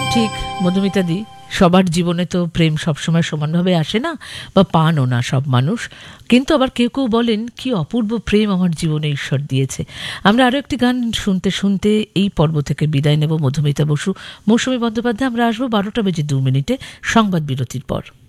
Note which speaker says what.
Speaker 1: ঠিক মধুমিতাদি, সবার জীবনে তো প্রেম সবসময় সমানভাবে আসে না, বা পানও না সব মানুষ। কিন্তু আবার কেউ কেউ বলেন কি অপূর্ব প্রেম আমার জীবনে ঈশ্বর দিয়েছে। আমরা আরও একটি গান শুনতে শুনতে এই পর্ব থেকে বিদায় নেব। মধুমিতা বসু, মৌসুমী বন্দ্যোপাধ্যায়। আমরা আসবো 12টা বেজে 2 মিনিটে সংবাদ বিরতির পর।